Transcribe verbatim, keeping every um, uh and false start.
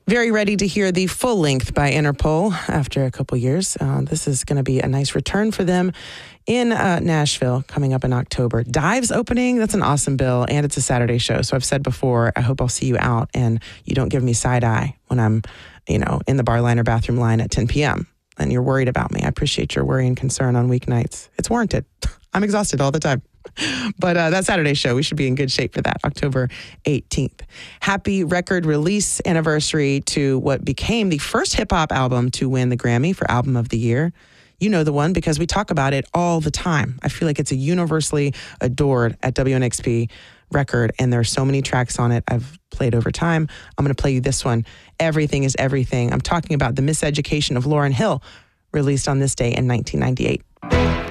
Very ready to hear the full length by Interpol after a couple years. Uh, this is going to be a nice return for them in uh, Nashville coming up in October. Dives opening, that's an awesome bill, and it's a Saturday show. So I've said before, I hope I'll see you out and you don't give me side eye when I'm, you know, in the bar line or bathroom line at ten p.m. and you're worried about me. I appreciate your worry and concern on weeknights. It's warranted. I'm exhausted all the time. But uh, that Saturday show, we should be in good shape for that, October eighteenth. Happy record release anniversary to what became the first hip-hop album to win the Grammy for Album of the Year. You know the one because we talk about it all the time. I feel like it's a universally adored at W N X P record, and there are so many tracks on it I've played over time. I'm going to play you this one, Everything is Everything. I'm talking about The Miseducation of Lauryn Hill, released on this day in nineteen ninety-eight.